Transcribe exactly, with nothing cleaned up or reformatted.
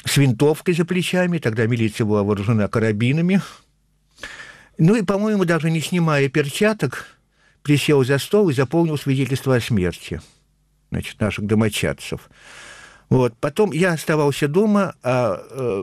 с винтовкой за плечами, тогда милиция была вооружена карабинами. Ну и, по-моему, даже не снимая перчаток, присел за стол и заполнил свидетельство о смерти, значит, наших домочадцев. Вот. Потом я оставался дома, а